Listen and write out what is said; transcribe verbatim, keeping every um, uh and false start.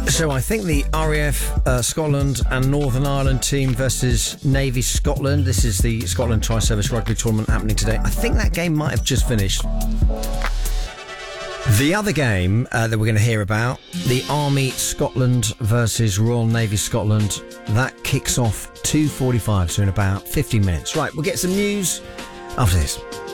So I think the R A F uh, Scotland and Northern Ireland team versus Navy Scotland. This is the Scotland Tri-Service Rugby Tournament happening today. I think that game might have just finished. The other game uh, that we're going to hear about, the Army Scotland versus Royal Navy Scotland, that kicks off two forty-five, so in about fifteen minutes. Right, we'll get some news after this.